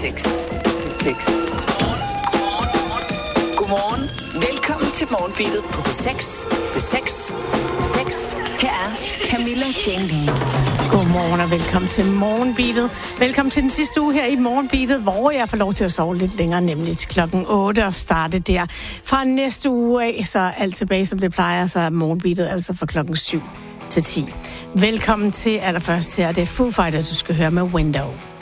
6. Godmorgen. Velkommen til Morgenbeatet på P6. Her er Camilla Jane. Godmorgen og velkommen til Morgenbeatet. Velkommen til den sidste uge her i Morgenbeatet, hvor jeg får lov til at sove lidt længere, nemlig til klokken 8 og starte der. Fra næste uge af, så er alt tilbage, som det plejer, så er Morgenbeatet altså fra klokken 7 til 10. Velkommen til allerførst her. Det er Foo Fighters, du skal høre med Window.